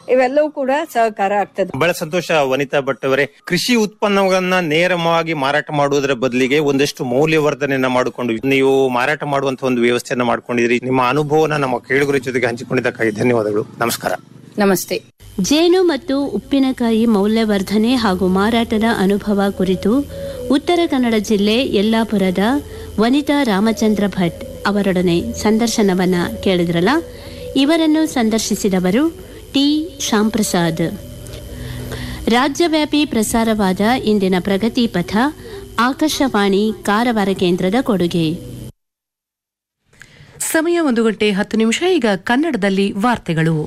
ಇವೆಲ್ಲವೂ ಕೂಡ ಸಹಕಾರ ಆಗ್ತದೆ. ಬಹಳ ಸಂತೋಷ ವನಿತಾ ಭಟ್ ಅವರೇ. ಕೃಷಿ ಉತ್ಪನ್ನಗಳನ್ನ ನೇರವಾಗಿ ಮಾರಾಟ ಮಾಡುವುದರ ಬದಲಿಗೆ ಒಂದಷ್ಟು ಮೌಲ್ಯವರ್ಧನೆಯನ್ನ ಮಾಡಿಕೊಂಡು ನೀವು ಮಾರಾಟ ಮಾಡುವಂತ ಒಂದು ವ್ಯವಸ್ಥೆಯನ್ನ ಮಾಡ್ಕೊಂಡಿದ್ರಿ. ನಿಮ್ಮ ಅನುಭವನ ನಮ್ಮ ಕೇಳುಗರ ಜೊತೆಗೆ ಹಂಚಿಕೊಂಡಿದ್ದಕ್ಕಾಗಿ ಧನ್ಯವಾದಗಳು. ನಮಸ್ಕಾರ. ನಮಸ್ತೆ. ಜೇನು ಮತ್ತು ಉಪ್ಪಿನಕಾಯಿ ಮೌಲ್ಯವರ್ಧನೆ ಹಾಗೂ ಮಾರಾಟದ ಅನುಭವ ಕುರಿತು ಉತ್ತರ ಕನ್ನಡ ಜಿಲ್ಲೆ ಯಲ್ಲಾಪುರದ ವನಿತಾ ರಾಮಚಂದ್ರ ಭಟ್ ಅವರೊಡನೆ ಸಂದರ್ಶನವನ್ನ ಕೇಳಿದ್ರಲ್ಲ. ಇವರನ್ನು ಸಂದರ್ಶಿಸಿದವರು ಟಿ ಶ್ಯಾಂಪ್ರಸಾದ್. ರಾಜ್ಯವ್ಯಾಪಿ ಪ್ರಸಾರವಾದ ಇಂದಿನ ಪ್ರಗತಿ ಪಥ ಆಕಾಶವಾಣಿ ಕಾರವಾರ ಕೇಂದ್ರದ ಕೊಡುಗೆ. ಸಮಯ 1:10. ಈಗ ಕನ್ನಡದಲ್ಲಿ ವಾರ್ತೆಗಳು.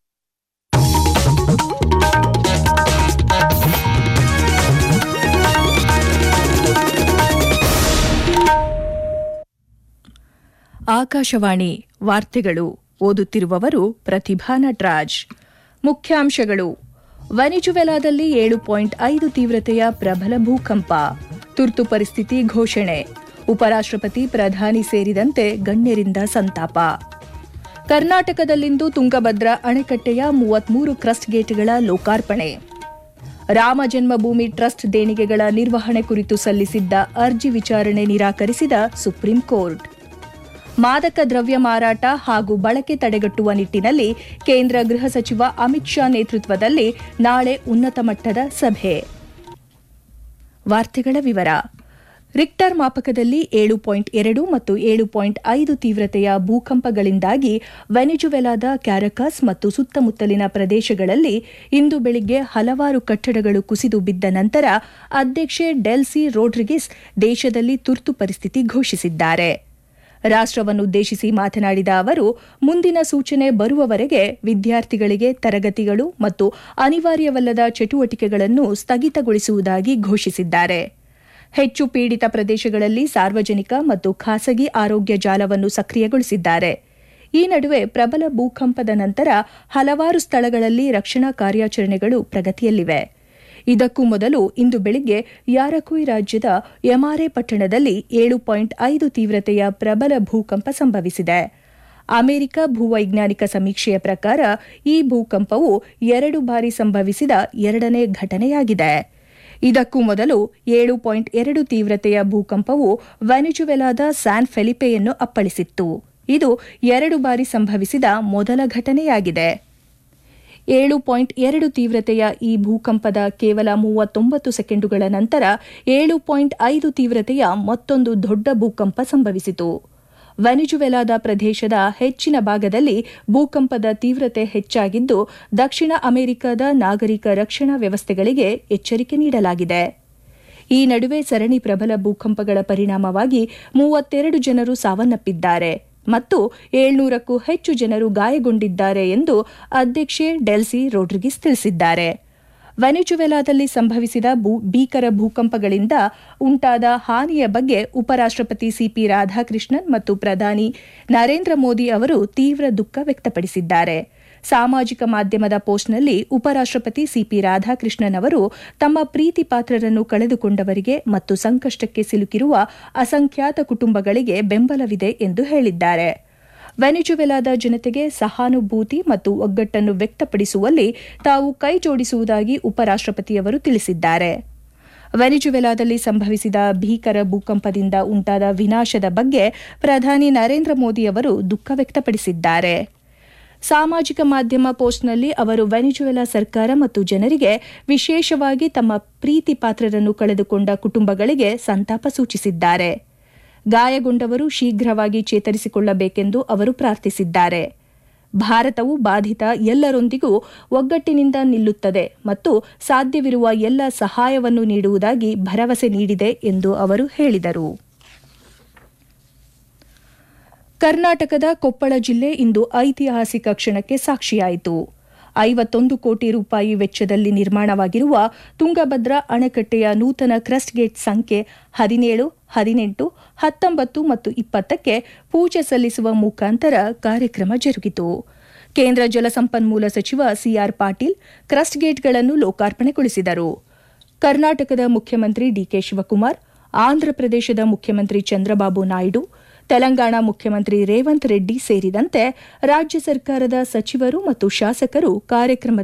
ಆಕಾಶವಾಣಿ ವಾರ್ತೆಗಳು. ಓದುತ್ತಿರುವವರು ಪ್ರತಿಭಾ ನಟರಾಜ್. ಮುಖ್ಯಾಂಶಗಳು: ವೆನಿಜುವೆಲಾದಲ್ಲಿ 7.5 ತೀವ್ರತೆಯ ಪ್ರಬಲ ಭೂಕಂಪ, ತುರ್ತು ಪರಿಸ್ಥಿತಿ ಘೋಷಣೆ, ಉಪರಾಷ್ಟ್ರಪತಿ ಪ್ರಧಾನಿ ಸೇರಿದಂತೆ ಗಣ್ಯರಿಂದ ಸಂತಾಪ. ಕರ್ನಾಟಕದಲ್ಲಿಂದು ತುಂಗಭದ್ರಾ ಅಣೆಕಟ್ಟೆಯ 33 ಕ್ರಸ್ಟ್ ಗೇಟ್ಗಳ ಲೋಕಾರ್ಪಣೆ. ರಾಮ ಜನ್ಮಭೂಮಿ ಟ್ರಸ್ಟ್ ದೇಣಿಗೆಗಳ ನಿರ್ವಹಣೆ ಕುರಿತು ಸಲ್ಲಿಸಿದ್ದ ಅರ್ಜಿ ವಿಚಾರಣೆ ನಿರಾಕರಿಸಿದ ಸುಪ್ರೀಂ ಕೋರ್ಟ್. ಮಾದಕ ದ್ರವ್ಯ ಮಾರಾಟ ಹಾಗೂ ಬಳಕೆ ತಡೆಗಟ್ಟುವ ನಿಟ್ಟಿನಲ್ಲಿ ಕೇಂದ್ರ ಗೃಹ ಸಚಿವ ಅಮಿತ್ ಶಾ ನೇತೃತ್ವದಲ್ಲಿ ನಾಳೆ ಉನ್ನತ ಮಟ್ಟದ ಸಭೆ. ವಾರ್ತೆಗಳ ವಿವರ. ರಿಕ್ಟರ್ ಮಾಪಕದಲ್ಲಿ 7.2 ಮತ್ತು 7.5 ತೀವ್ರತೆಯ ಭೂಕಂಪಗಳಿಂದಾಗಿ ವೆನಿಜುವೆಲಾದ ಕ್ಯಾರಕಸ್ ಮತ್ತು ಸುತ್ತಮುತ್ತಲಿನ ಪ್ರದೇಶಗಳಲ್ಲಿ ಇಂದು ಬೆಳಿಗ್ಗೆ ಹಲವಾರು ಕಟ್ಟಡಗಳು ಕುಸಿದು ಬಿದ್ದ ನಂತರ ಅಧ್ಯಕ್ಷೆ ಡೆಲ್ಸಿ ರೋಡ್ರಿಗಿಸ್ ದೇಶದಲ್ಲಿ ತುರ್ತು ಪರಿಸ್ಥಿತಿ ಘೋಷಿಸಿದ್ದಾರೆ. ರಾಷ್ಟ್ರವನ್ನುದ್ದೇಶಿಸಿ ಮಾತನಾಡಿದ ಅವರು, ಮುಂದಿನ ಸೂಚನೆ ಬರುವವರೆಗೆ ವಿದ್ಯಾರ್ಥಿಗಳಿಗೆ ತರಗತಿಗಳು ಮತ್ತು ಅನಿವಾರ್ಯವಲ್ಲದ ಚಟುವಟಿಕೆಗಳನ್ನು ಸ್ಥಗಿತಗೊಳಿಸುವುದಾಗಿ ಘೋಷಿಸಿದ್ದಾರೆ. ಹೆಚ್ಚು ಪೀಡಿತ ಪ್ರದೇಶಗಳಲ್ಲಿ ಸಾರ್ವಜನಿಕ ಮತ್ತು ಖಾಸಗಿ ಆರೋಗ್ಯ ಜಾಲವನ್ನು ಸಕ್ರಿಯಗೊಳಿಸಿದ್ದಾರೆ. ಈ ನಡುವೆ ಪ್ರಬಲ ಭೂಕಂಪದ ನಂತರ ಹಲವಾರು ಸ್ಥಳಗಳಲ್ಲಿ ರಕ್ಷಣಾ ಕಾರ್ಯಾಚರಣೆಗಳು ಪ್ರಗತಿಯಲ್ಲಿವೆ. ಇದಕ್ಕೂ ಮೊದಲು ಇಂದು ಬೆಳಿಗ್ಗೆ ಯಾರಕುಯ್ ರಾಜ್ಯದ ಯಮಾರೆ ಪಟ್ಟಣದಲ್ಲಿ 7.5 ತೀವ್ರತೆಯ ಪ್ರಬಲ ಭೂಕಂಪ ಸಂಭವಿಸಿದೆ. ಅಮೆರಿಕ ಭೂವೈಜ್ಞಾನಿಕ ಸಮೀಕ್ಷೆಯ ಪ್ರಕಾರ ಈ ಭೂಕಂಪವು 2 ಬಾರಿ ಸಂಭವಿಸಿದ ಎರಡನೇ ಘಟನೆಯಾಗಿದೆ. ಇದಕ್ಕೂ ಮೊದಲು 7.2 ತೀವ್ರತೆಯ ಭೂಕಂಪವು ವೆನಿಜುವೆಲಾದ ಸ್ಯಾನ್ ಫೆಲಿಪೆಯನ್ನು ಅಪ್ಪಳಿಸಿತ್ತು. ಇದು 2 ಬಾರಿ ಸಂಭವಿಸಿದ ಮೊದಲ ಘಟನೆಯಾಗಿದೆ. 7.2 ತೀವ್ರತೆಯ ಈ ಭೂಕಂಪದ ಕೇವಲ 39 ಸೆಕೆಂಡುಗಳ ನಂತರ 7.5 ತೀವ್ರತೆಯ ಮತ್ತೊಂದು ದೊಡ್ಡ ಭೂಕಂಪ ಸಂಭವಿಸಿತು. ವೆನಿಜುವೆಲಾದ ಪ್ರದೇಶದ ಹೆಚ್ಚಿನ ಭಾಗದಲ್ಲಿ ಭೂಕಂಪದ ತೀವ್ರತೆ ಹೆಚ್ಚಾಗಿದ್ದು, ದಕ್ಷಿಣ ಅಮೆರಿಕದ ನಾಗರಿಕ ರಕ್ಷಣಾ ವ್ಯವಸ್ಥೆಗಳಿಗೆ ಎಚ್ಚರಿಕೆ ನೀಡಲಾಗಿದೆ. ಈ ನಡುವೆ ಸರಣಿ ಪ್ರಬಲ ಭೂಕಂಪಗಳ ಪರಿಣಾಮವಾಗಿ 32 ಜನರು ಸಾವನ್ನಪ್ಪಿದ್ದಾರೆ ಮತ್ತು 700ಕ್ಕೂ ಹೆಚ್ಚು ಜನರು ಗಾಯಗೊಂಡಿದ್ದಾರೆ ಎಂದು ಅಧ್ಯಕ್ಷೆ ಡೆಲ್ಸಿ ರೋಡ್ರಿಗಿಸ್ ತಿಳಿಸಿದ್ದಾರೆ. ವೆನಿಜುವೆಲಾದಲ್ಲಿ ಸಂಭವಿಸಿದ ಭೀಕರ ಭೂಕಂಪಗಳಿಂದ ಉಂಟಾದ ಹಾನಿಯ ಬಗ್ಗೆ ಉಪರಾಷ್ಟ್ರಪತಿ ಸಿಪಿ ರಾಧಾಕೃಷ್ಣನ್ ಮತ್ತು ಪ್ರಧಾನಿ ನರೇಂದ್ರ ಮೋದಿ ಅವರು ತೀವ್ರ ದುಃಖ ವ್ಯಕ್ತಪಡಿಸಿದ್ದಾರೆ. ಸಾಮಾಜಿಕ ಮಾಧ್ಯಮದ ಪೋಸ್ಟ್ನಲ್ಲಿ ಉಪರಾಷ್ಟ್ರಪತಿ ಸಿಪಿ ರಾಧಾಕೃಷ್ಣನ್ ಅವರು ತಮ್ಮ ಪ್ರೀತಿ ಪಾತ್ರರನ್ನು ಕಳೆದುಕೊಂಡವರಿಗೆ ಮತ್ತು ಸಂಕಷ್ಟಕ್ಕೆ ಸಿಲುಕಿರುವ ಅಸಂಖ್ಯಾತ ಕುಟುಂಬಗಳಿಗೆ ಬೆಂಬಲವಿದೆ ಎಂದು ಹೇಳಿದ್ದಾರೆ. ವೆನಿಜುವೆಲಾದ ಜನತೆಗೆ ಸಹಾನುಭೂತಿ ಮತ್ತು ಒಗ್ಗಟ್ಟನ್ನು ವ್ಯಕ್ತಪಡಿಸುವಲ್ಲಿ ತಾವು ಕೈಜೋಡಿಸುವುದಾಗಿ ಉಪರಾಷ್ಟ್ರಪತಿಯವರು ತಿಳಿಸಿದ್ದಾರೆ. ವೆನಿಜುವೆಲಾದಲ್ಲಿ ಸಂಭವಿಸಿದ ಭೀಕರ ಭೂಕಂಪದಿಂದ ಉಂಟಾದ ವಿನಾಶದ ಬಗ್ಗೆ ಪ್ರಧಾನಿ ನರೇಂದ್ರ ಮೋದಿ ಅವರು ದುಃಖ ವ್ಯಕ್ತಪಡಿಸಿದ್ದಾರೆ. ಸಾಮಾಜಿಕ ಮಾಧ್ಯಮ ಪೋಸ್ಟ್ನಲ್ಲಿ ಅವರು ವೆನಿಜುವೆಲಾ ಸರ್ಕಾರ ಮತ್ತು ಜನರಿಗೆ, ವಿಶೇಷವಾಗಿ ತಮ್ಮ ಪ್ರೀತಿ ಪಾತ್ರರನ್ನು ಕಳೆದುಕೊಂಡ ಕುಟುಂಬಗಳಿಗೆ ಸಂತಾಪ ಸೂಚಿಸಿದ್ದಾರೆ. ಗಾಯಗೊಂಡವರು ಶೀಘ್ರವಾಗಿ ಚೇತರಿಸಿಕೊಳ್ಳಬೇಕೆಂದು ಅವರು ಪ್ರಾರ್ಥಿಸಿದ್ದಾರೆ. ಭಾರತವು ಬಾಧಿತ ಎಲ್ಲರೊಂದಿಗೂ ಒಗ್ಗಟ್ಟಿನಿಂದ ನಿಲ್ಲುತ್ತದೆ ಮತ್ತು ಸಾಧ್ಯವಿರುವ ಎಲ್ಲ ಸಹಾಯವನ್ನು ನೀಡುವುದಾಗಿ ಭರವಸೆ ನೀಡಿದೆ ಎಂದು ಅವರು ಹೇಳಿದರು. ಕರ್ನಾಟಕದ ಕೊಪ್ಪಳ ಜಿಲ್ಲೆ ಇಂದು ಐತಿಹಾಸಿಕ ಕ್ಷಣಕ್ಕೆ ಸಾಕ್ಷಿಯಾಯಿತು. 51 ಕೋಟಿ ರೂಪಾಯಿ ವೆಚ್ಚದಲ್ಲಿ ನಿರ್ಮಾಣವಾಗಿರುವ ತುಂಗಭದ್ರಾ ಅಣೆಕಟ್ಟೆಯ ನೂತನ ಕ್ರಸ್ಟ್ ಗೇಟ್ ಸಂಖ್ಯೆ 17, 18, 19 ಮತ್ತು 20ಕ್ಕೆ ಪೂಜೆ ಸಲ್ಲಿಸುವ ಮುಖಾಂತರ ಕಾರ್ಯಕ್ರಮ ಜರುಗಿತು. ಕೇಂದ್ರ ಜಲಸಂಪನ್ಮೂಲ ಸಚಿವ ಸಿಆರ್ ಪಾಟೀಲ್ ಕ್ರಸ್ಟ್ ಗೇಟ್ಗಳನ್ನು ಲೋಕಾರ್ಪಣೆಗೊಳಿಸಿದರು. ಕರ್ನಾಟಕದ ಮುಖ್ಯಮಂತ್ರಿ ಡಿಕೆ ಶಿವಕುಮಾರ್, ಆಂಧ್ರಪ್ರದೇಶದ ಮುಖ್ಯಮಂತ್ರಿ ಚಂದ್ರಬಾಬು ನಾಯ್ಡು, ತೆಲಂಗಾಣ ಮುಖ್ಯಮಂತ್ರಿ ರೇವಂತ್ ರೆಡ್ಡಿ ಸೇರಿದಂತೆ ರಾಜ್ಯ ಸರ್ಕಾರದ ಸಚಿವರು ಮತ್ತು ಶಾಸಕರು ಕಾರ್ಯಕ್ರಮದಲ್ಲಿ